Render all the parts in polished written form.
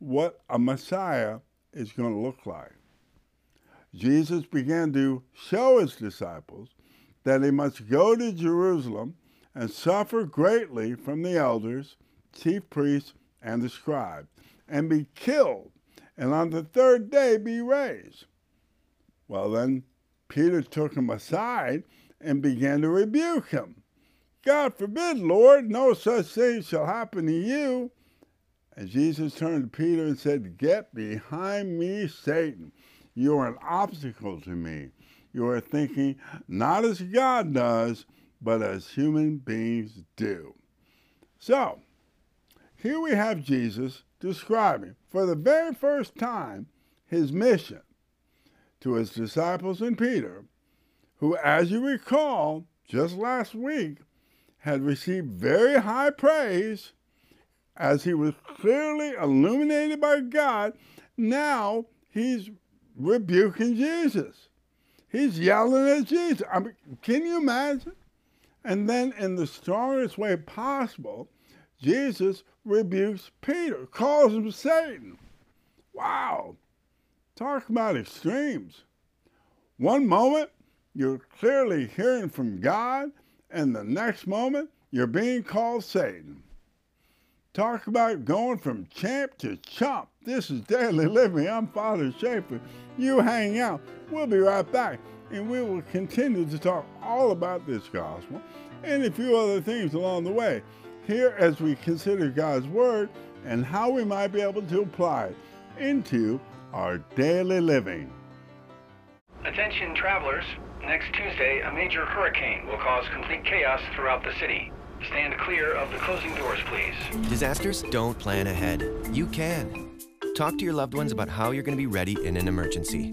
what a Messiah is going to look like. Jesus began to show his disciples that he must go to Jerusalem and suffer greatly from the elders, chief priests, and the scribes, and be killed, and on the third day be raised. Well, then Peter took him aside and began to rebuke him. God forbid, Lord, no such thing shall happen to you. And Jesus turned to Peter and said, "Get behind me, Satan. You are an obstacle to me. You are thinking not as God does, but as human beings do." So, here we have Jesus describing, for the very first time, his mission to his disciples and Peter, who, as you recall, just last week, had received very high praise as he was clearly illuminated by God. Now he's rebuking Jesus. He's yelling at Jesus. I mean, can you imagine? And then in the strongest way possible, Jesus rebukes Peter, calls him Satan. Wow. Talk about extremes. One moment, you're clearly hearing from God, and the next moment, you're being called Satan. Talk about going from champ to chump. This is Daily Living. I'm Father Schaefer. You hang out. We'll be right back, and we will continue to talk all about this gospel and a few other things along the way here as we consider God's Word and how we might be able to apply it into our daily living. Attention travelers. Next Tuesday, a major hurricane will cause complete chaos throughout the city. Stand clear of the closing doors, please. Disasters don't plan ahead. You can. Talk to your loved ones about how you're going to be ready in an emergency.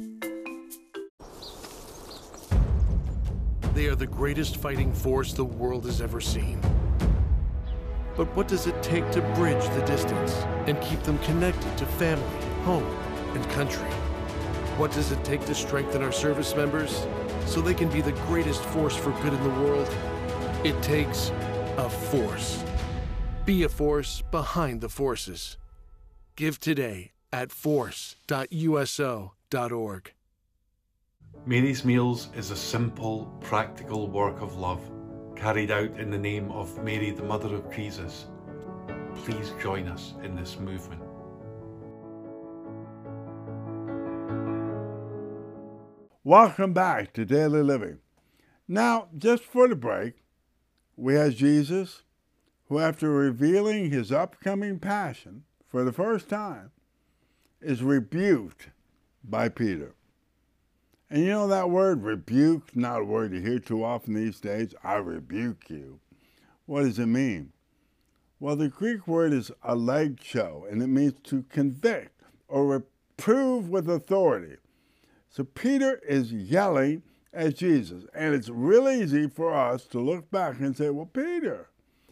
They are the greatest fighting force the world has ever seen. But what does it take to bridge the distance and keep them connected to family, home, and country? What does it take to strengthen our service members so they can be the greatest force for good in the world? It takes a force. Be a force behind the forces. Give today at force.uso.org. Mary's Meals is a simple, practical work of love carried out in the name of Mary, the Mother of Jesus. Please join us in this movement. Welcome back to Daily Living. Now, just for the break, we had Jesus, who after revealing his upcoming passion for the first time, is rebuked by Peter. And you know that word, rebuke, not a word you hear too often these days. I rebuke you. What does it mean? Well, the Greek word is alegcho, and it means to convict or reprove with authority. So Peter is yelling at Jesus. And it's really easy for us to look back and say, well, Peter,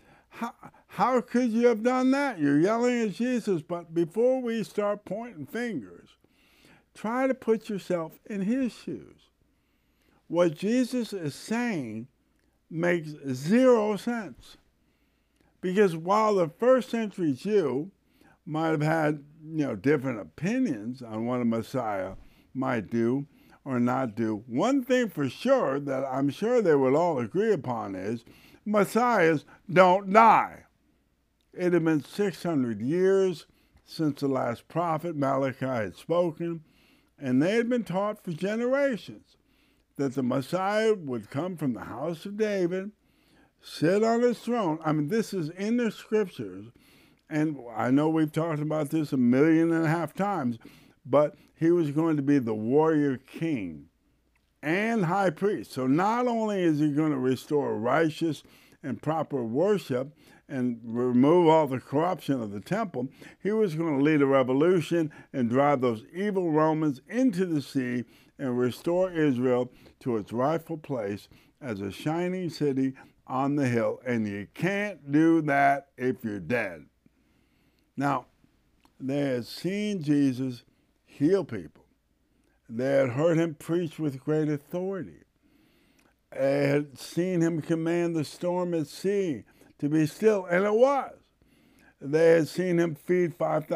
how could you have done that? You're yelling at Jesus. But before we start pointing fingers, try to put yourself in his shoes. What Jesus is saying makes zero sense. Because while the first century Jew might have had, different opinions on what a Messiah might do or not do, one thing for sure that I'm sure they would all agree upon is Messiahs don't die. It had been 600 years since the last prophet Malachi had spoken, and they had been taught for generations that the Messiah would come from the house of David, sit on his throne. I mean, this is in the scriptures, and I know we've talked about this 1.5 million times, but he was going to be the warrior king and high priest. So not only is he going to restore righteous and proper worship and remove all the corruption of the temple, he was going to lead a revolution and drive those evil Romans into the sea and restore Israel to its rightful place as a shining city on the hill. And you can't do that if you're dead. Now, they had seen Jesus heal people. They had heard him preach with great authority. They had seen him command the storm at sea to be still, and it was. They had seen him feed 5,000